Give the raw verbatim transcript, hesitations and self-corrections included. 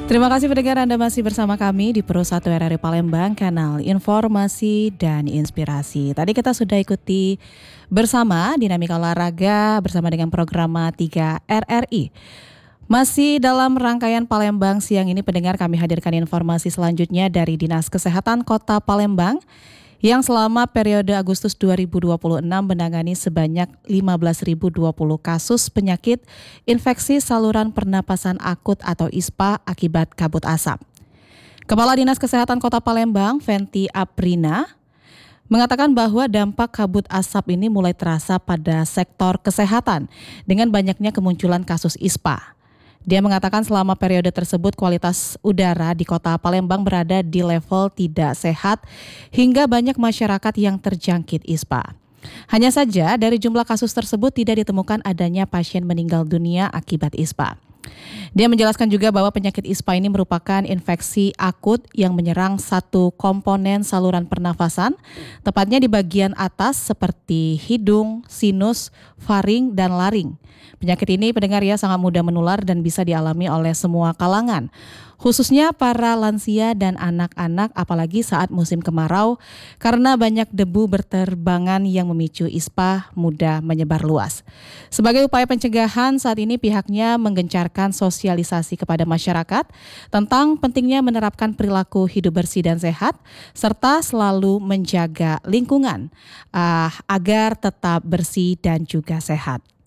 Terima kasih pendengar, Anda masih bersama kami di Pro satu R R I Palembang, kanal informasi dan inspirasi. Tadi kita sudah ikuti bersama dinamika olahraga bersama dengan program tiga R R I. Masih dalam rangkaian Palembang siang ini, pendengar, kami hadirkan informasi selanjutnya dari Dinas Kesehatan Kota Palembang yang selama periode Agustus dua ribu dua puluh enam menangani sebanyak lima belas ribu dua puluh kasus penyakit infeksi saluran pernapasan akut atau I S P A akibat kabut asap. Kepala Dinas Kesehatan Kota Palembang, Fenty Aprina, mengatakan bahwa dampak kabut asap ini mulai terasa pada sektor kesehatan dengan banyaknya kemunculan kasus I S P A. Dia mengatakan selama periode tersebut kualitas udara di Kota Palembang berada di level tidak sehat hingga banyak masyarakat yang terjangkit I S P A. Hanya saja dari jumlah kasus tersebut tidak ditemukan adanya pasien meninggal dunia akibat I S P A. Dia menjelaskan juga bahwa penyakit I S P A ini merupakan infeksi akut yang menyerang satu komponen saluran pernafasan, tepatnya di bagian atas seperti hidung, sinus, faring, dan laring. Penyakit ini, pendengar, ya, sangat mudah menular dan bisa dialami oleh semua kalangan, khususnya para lansia dan anak-anak, apalagi saat musim kemarau karena banyak debu berterbangan yang memicu I S P A mudah menyebar luas. Sebagai upaya pencegahan, saat ini pihaknya menggencarkan sosialisasi kepada masyarakat tentang pentingnya menerapkan perilaku hidup bersih dan sehat serta selalu menjaga lingkungan uh, agar tetap bersih dan juga sehat.